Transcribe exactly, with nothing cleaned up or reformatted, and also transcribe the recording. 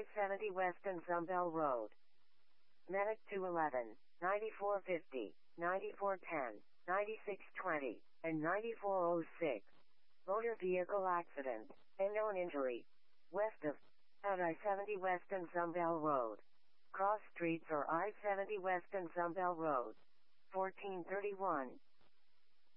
I seventy West and Zumbel Road. Medic two eleven, ninety-four fifty, ninety-four ten, ninety-six twenty, and ninety-four oh six. Motor vehicle accident, unknown injury. West of at I seventy West and Zumbel Road. Cross streets or I seventy West and Zumbel Road. fourteen thirty-one.